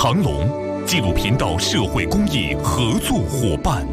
长隆纪录频道社会公益合作伙伴。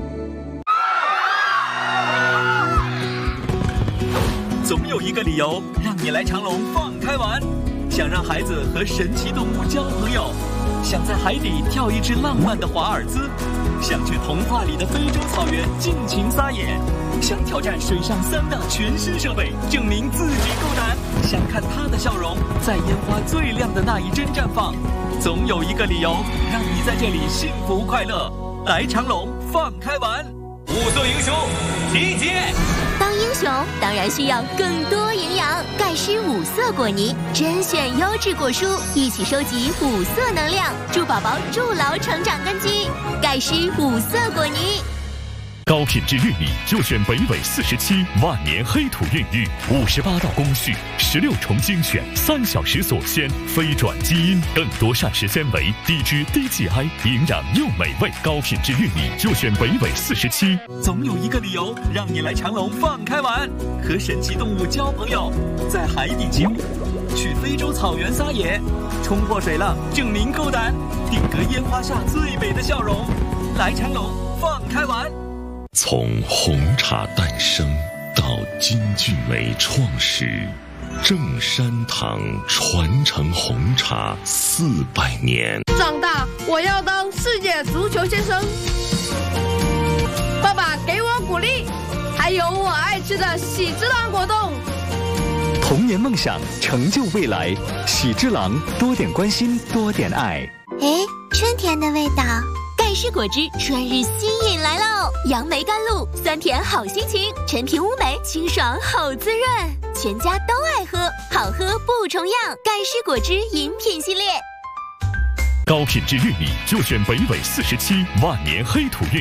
总有一个理由让你来长隆放开玩，想让孩子和神奇动物交朋友，想在海底跳一支浪漫的华尔兹，想去童话里的非洲草原尽情撒野，想挑战水上3大全新设备，证明自己够胆，想看他的笑容在烟花最亮的那一帧绽放。总有一个理由让你在这里幸福快乐。来长隆放开玩， 物色英雄集结。 当英雄当然需要更多营养，钙湿五色果泥，甄选优质果蔬，一起收集五色能量，助宝宝筑牢成长根基。钙湿五色果泥。 高品质玉米就选北纬47万年黑土孕育，58道工序，16重精选，3小时锁鲜，非转基因，更多膳食纤维，低脂低 GI， 营养又美味。高品质玉米就选北纬47。 总有一个理由让你来长隆放开玩，和神奇动物交朋友，在海底起舞，去非洲草原撒野，冲破水浪证明够胆，定格烟花下最美的笑容。来长隆放开玩。 从红茶诞生到金骏眉创始，正山堂传承红茶400年。 长大我要当世界足球先生，爸爸给我鼓励，还有我爱吃的喜之郎果冻。 童年梦想，成就未来。喜之郎，多点关心，多点爱。 哎，春天的味道。钙湿果汁春日新饮来喽！杨梅甘露，酸甜好心情，陈皮乌梅清爽好滋润，全家都爱喝，好喝不重样。钙湿果汁饮品系列。 高品质玉米就选北纬47万年黑土孕